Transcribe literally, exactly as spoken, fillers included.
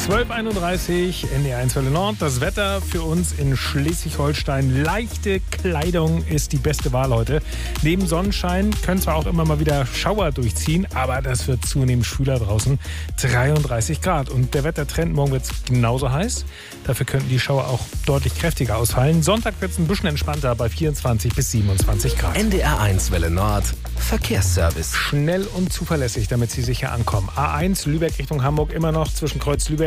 zwölf Uhr einunddreißig, N D R eins Welle Nord. Das Wetter für uns in Schleswig-Holstein. Leichte Kleidung ist die beste Wahl heute. Neben Sonnenschein können zwar auch immer mal wieder Schauer durchziehen, aber das wird zunehmend schwüler draußen. dreiunddreißig Grad. Und der Wettertrend, morgen wird es genauso heiß. Dafür könnten die Schauer auch deutlich kräftiger ausfallen. Sonntag wird es ein bisschen entspannter bei vierundzwanzig bis siebenundzwanzig Grad. N D R eins Welle Nord, Verkehrsservice. Schnell und zuverlässig, damit Sie sicher ankommen. A eins Lübeck Richtung Hamburg immer noch zwischen Kreuz Lübeck